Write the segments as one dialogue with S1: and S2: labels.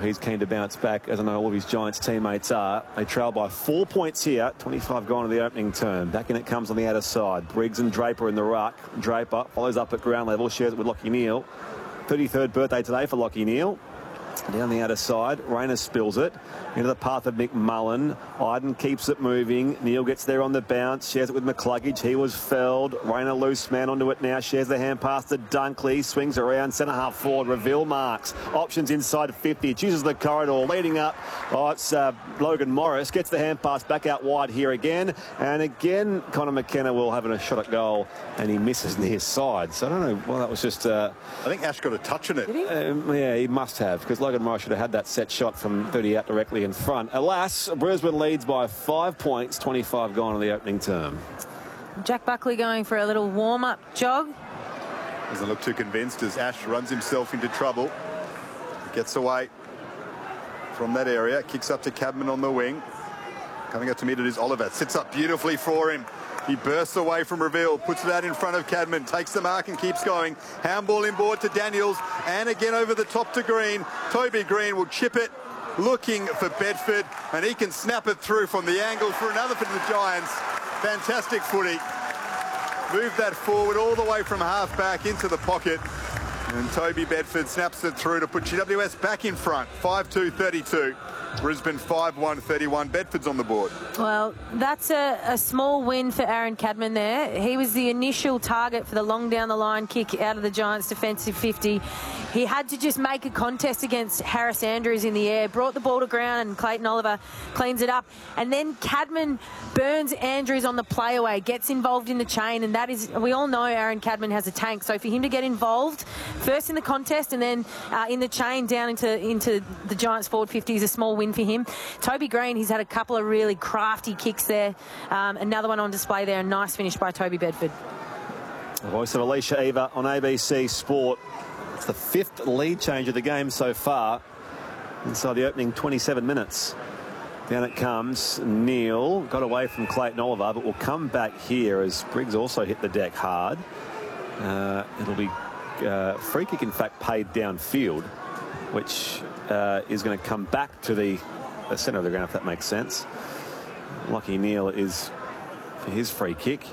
S1: he's keen to bounce back, as I know all of his Giants teammates are. They trail by 4 points here, 25 gone in the opening term. Back in it comes on the outer side. Briggs and Draper in the ruck. Draper follows up at ground level, shares it with Lachie Neale. 33rd birthday today for Lachie Neale. Down the outer side, Rayner spills it into the path of McMullen. Iden keeps it moving. Neale gets there on the bounce, shares it with McCluggage. He was felled. Rayner loose man onto it now, shares the hand pass to Dunkley, swings around centre half forward. Reveal marks, options inside 50, chooses the corridor, leading up. Oh, it's Logan Morris, gets the hand pass back out wide here again, and again Connor McKenna will have a shot at goal, and he misses near side. So I don't know, well, that was just I
S2: think Ash got a touch on it.
S1: Did he? Yeah, he must have, because Logan Morris should have had that set shot from 30 out directly in front. Alas, Brisbane leads by 5 points, 25 gone in the opening term.
S3: Jack Buckley going for a little warm-up jog.
S2: Doesn't look too convinced as Ash runs himself into trouble. Gets away from that area, kicks up to Cadman on the wing. Coming up to meet it is Oliver, sits up beautifully for him. He bursts away from Reveal, puts it out in front of Cadman, takes the mark and keeps going. Handball inboard to Daniels, and again over the top to Green. Toby Green will chip it, looking for Bedford, and he can snap it through from the angle for another for the Giants. Fantastic footy. Move that forward all the way from half back into the pocket. And Toby Bedford snaps it through to put GWS back in front. 5-2-32. Brisbane 5-1-31. Bedford's on the board.
S3: Well, that's a small win for Aaron Cadman there. He was the initial target for the long down the line kick out of the Giants' defensive 50. He had to just make a contest against Harris Andrews in the air, brought the ball to ground, and Clayton Oliver cleans it up. And then Cadman burns Andrews on the play away, gets involved in the chain, and that is, we all know Aaron Cadman has a tank. So for him to get involved first in the contest and then in the chain down into the Giants forward 50 is a small win for him. Toby Green, he's had a couple of really crafty kicks there. Another one on display there. A nice finish by Toby Bedford.
S1: The voice of Alicia Eva on ABC Sport. It's the 5th lead change of the game so far inside the opening 27 minutes. Down it comes. Neale got away from Clayton Oliver, but will come back here as Briggs also hit the deck hard. It'll be free kick, in fact, paid downfield, which is going to come back to the centre of the ground, if that makes sense. Lachie Neale is for his free kick.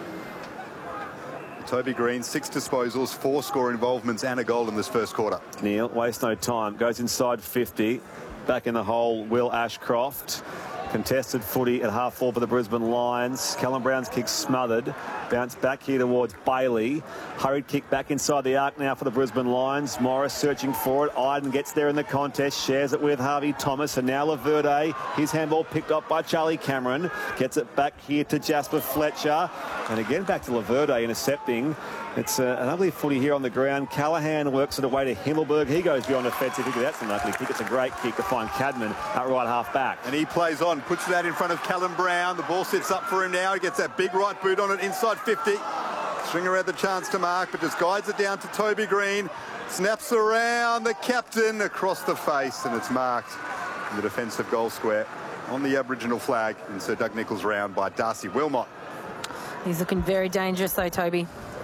S2: Toby Green, 6 disposals, 4 score involvements and a goal in this first quarter.
S1: Neale wastes no time, goes inside 50. Back in the hole, Will Ashcroft. Contested footy at half forward for the Brisbane Lions. Callum Brown's kick smothered. Bounce back here towards Bailey. Hurried kick back inside the arc now for the Brisbane Lions. Morris searching for it. Iden gets there in the contest. Shares it with Harvey Thomas. And now Laverde. His handball picked up by Charlie Cameron. Gets it back here to Jasper Fletcher. And again back to Laverde intercepting. It's an ugly footy here on the ground. Callahan works it away to Himmelberg. He goes beyond offensive. That's an ugly kick. It's a great kick to find Cadman at right half back.
S2: And he plays on, puts it out in front of Callum Brown. The ball sits up for him now. He gets that big right boot on it inside 50. Stringer had the chance to mark, but just guides it down to Toby Green. Snaps around the captain across the face, and it's marked in the defensive goal square on the Aboriginal flag in Sir Doug Nicholls' round by Darcy Wilmot.
S3: He's looking very dangerous though, Toby.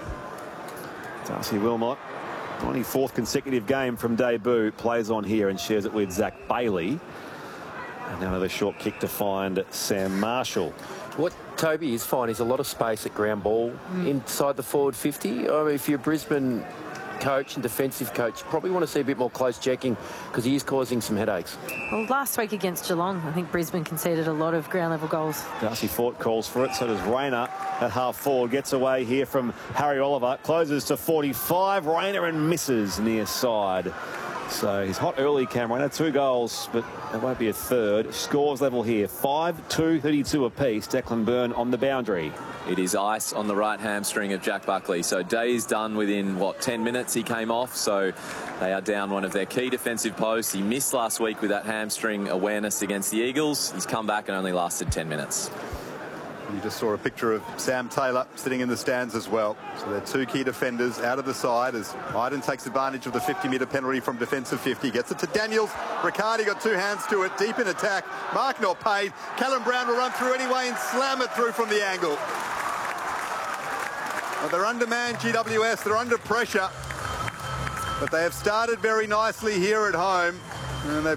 S1: Darcy Wilmot, 24th consecutive game from debut, plays on here and shares it with Zach Bailey. And now another short kick to find Sam Marshall.
S4: What Toby is fine is a lot of space at ground ball inside the forward 50. I mean, if you're a Brisbane coach and defensive coach, you probably want to see a bit more close checking because he is causing some headaches.
S3: Well, last week against Geelong, I think Brisbane conceded a lot of ground level goals.
S1: Darcy Fort calls for it, so does Rayner at half forward. Gets away here from Harry Oliver, closes to 45. Rayner and misses near side. So he's hot early, Cam Rayner. 2 goals, but it won't be a third. Scores level here, 5-2-32 apiece. Declan Byrne on the boundary.
S5: It is ice on the right hamstring of Jack Buckley. So day's done within, 10 minutes he came off. So they are down one of their key defensive posts. He missed last week with that hamstring awareness against the Eagles. He's come back and only lasted 10 minutes.
S2: You just saw a picture of Sam Taylor sitting in the stands as well. So they're 2 key defenders out of the side as Iden takes advantage of the 50-metre penalty from defensive 50. Gets it to Daniels. Riccardi got 2 hands to it. Deep in attack. Mark not paid. Callum Brown will run through anyway and slam it through from the angle. Well, they're undermanned, GWS. They're under pressure. But they have started very nicely here at home. And they've